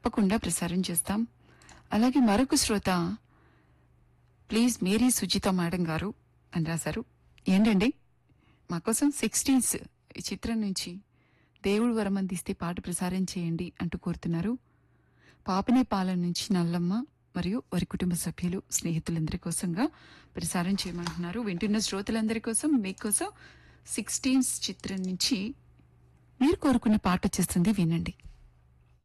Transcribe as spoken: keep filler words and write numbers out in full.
తప్పకుండా ప్రసారం చేస్తాం. అలాగే మరొక శ్రోత ప్లీజ్ మేరీ సుజిత మేడం గారు అని రాశారు. ఏంటండి మా కోసం సిక్స్టీన్స్ ఈ చిత్రం నుంచి దేవుడు వరం అందిస్తే పాట ప్రసారం చేయండి అంటూ కోరుతున్నారు. పాపనే పాలన నుంచి నల్లమ్మ మరియు వారి కుటుంబ సభ్యులు స్నేహితులందరి కోసంగా ప్రసారం చేయమంటున్నారు. వింటున్న శ్రోతలందరి కోసం మీకోసం సిక్స్టీన్స్ చిత్రం నుంచి మీరు కోరుకున్న పాట వచ్చేస్తుంది, వినండి.